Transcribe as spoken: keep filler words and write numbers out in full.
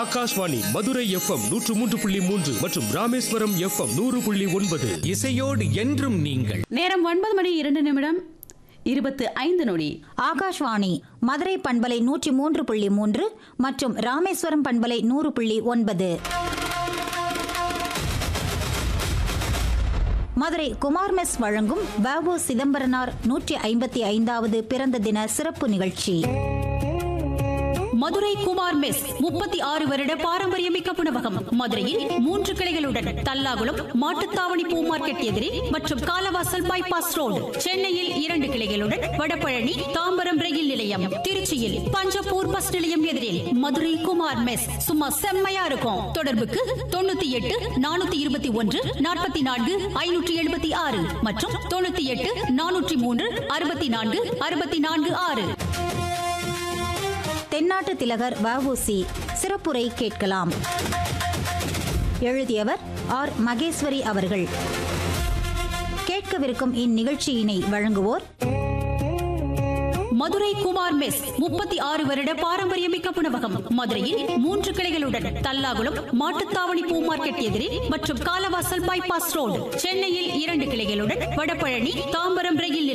Akashvani Madurai FM நூற்று மூன்று புள்ளி மூன்று மற்றும் ராமேஸ்வரம் எஃப்எம் நூறு புள்ளி ஒன்பது. இசையோடு என்றும் நீங்கள். நேரம் ஒன்பது மணி இரண்டு நிமிடம் இருபத்து ஐந்து நொடி. ஆகாஷ்வாணி மதுரை பண்பலை நூற்றி மூன்று புள்ளி மூன்று மற்றும் ராமேஸ்வரம் பண்பலை நூறு புள்ளி ஒன்பது. மதுரை குமார் மெஸ் வழங்கும் வ.உ. சிதம்பரனார் நூற்றி ஐம்பத்தி ஐந்தாவது பிறந்த தின சிறப்பு நிகழ்ச்சி. மதுரை குமார் மெஸ் முப்பத்தி ஆறு வருட பாரம்பரியமிக்க உணவகம். மதுரையில் மூன்று கிளைகளுடன் தல்லாகுளம் மாட்டுத்தாவணி பூ மார்க்கெட் எதிரே மற்றும் காலவாசல் பைபாஸ் ரோடு. சென்னையில் இரண்டு கிளைகளுடன் வடபழனி தாம்பரம் ரயில் நிலையம். திருச்சியில் பஞ்சப்பூர் பஸ் நிலையம் எதிரில் மதுரை குமார் மெஸ். சும்மா செம்மையா இருக்கும். தொடர்புக்கு தொண்ணூத்தி எட்டு நானூத்தி இருபத்தி ஒன்று நாற்பத்தி நான்கு ஐநூற்றி எழுபத்தி ஆறு மற்றும் தொண்ணூத்தி எட்டு நானூற்றி மூன்று அறுபத்தி நான்கு அறுபத்தி நான்கு ஆறு. தென்னாட்டு திலகர் வ.உ.சி. சிறப்புரை கேட்கலாம். எழுதியவர் ஆர் மகேஸ்வரி அவர்கள். கேட்கவிருக்கும் இந்நிகழ்ச்சியினை வழங்குவோர் மதுரை குமார் மெஸ் முப்பத்தி ஆறு வருட பாரம்பரியமிக்க உணவகம். மதுரையில் மூன்று கிளைகளுடன் தல்லாகுளம் மாட்டுத்தாவணி பூ மார்க்கெட் எதிரே மற்றும் காலவாசல் பைபாஸ் ரோடு. சென்னையில் இரண்டு கிளைகளுடன் வடபழனி தாம்பரம் ரயில்